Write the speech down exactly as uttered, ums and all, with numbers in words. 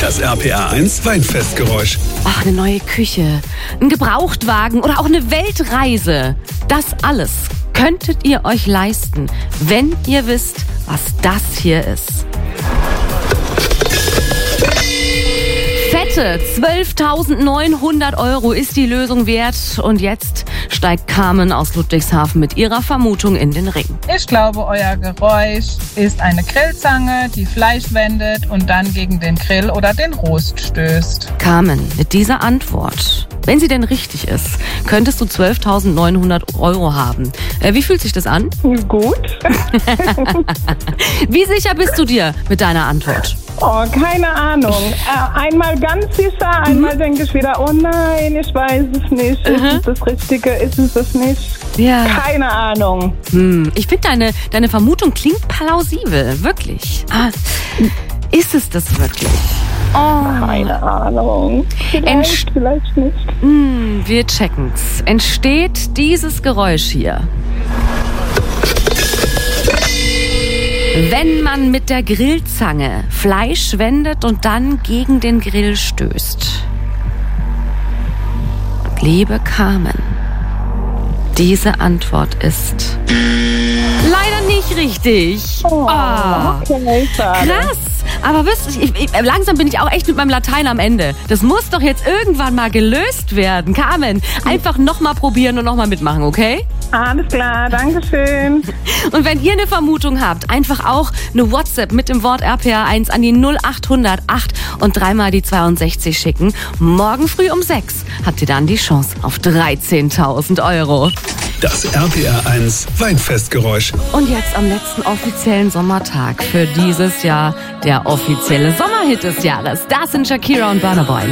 Das R P R eins Weinfestgeräusch. Ach, eine neue Küche, ein Gebrauchtwagen oder auch eine Weltreise. Das alles könntet ihr euch leisten, wenn ihr wisst, was das hier ist. Fette zwölftausendneunhundert Euro ist die Lösung wert. Und jetzt steigt Carmen aus Ludwigshafen mit ihrer Vermutung in den Ring. Ich glaube, euer Geräusch ist eine Grillzange, die Fleisch wendet und dann gegen den Grill oder den Rost stößt. Carmen, mit dieser Antwort, wenn sie denn richtig ist, könntest du zwölftausendneunhundert Euro haben. Äh, wie fühlt sich das an? Gut. Wie sicher bist du dir mit deiner Antwort? Oh, keine Ahnung. Äh, einmal ganz sicher, einmal mhm. denke ich wieder, oh nein, ich weiß es nicht. Mhm. Ist es das Richtige, ist es das nicht? Ja. Keine Ahnung. Hm, ich finde, deine, deine Vermutung klingt plausibel, wirklich. Ah, ist es das wirklich? Oh. Keine Ahnung. Vielleicht, Entst- vielleicht nicht. Hm, wir checken's. Entsteht dieses Geräusch hier, wenn man mit der Grillzange Fleisch wendet und dann gegen den Grill stößt? Liebe Carmen, diese Antwort ist leider nicht richtig. Oh, okay, krass. Aber wisst ihr, ich, ich, langsam bin ich auch echt mit meinem Latein am Ende. Das muss doch jetzt irgendwann mal gelöst werden. Carmen, einfach nochmal probieren und nochmal mitmachen, okay? Alles klar, danke schön. Und wenn ihr eine Vermutung habt, einfach auch eine WhatsApp mit dem Wort R P R eins an die null achthundert acht und dreimal die zweiundsechzig schicken. Morgen früh um sechs habt ihr dann die Chance auf dreizehntausend Euro. Das R P R eins Weinfestgeräusch. Und jetzt am letzten offiziellen Sommertag für dieses Jahr der offizielle Sommerhit des Jahres. Das sind Shakira und Burna Boy.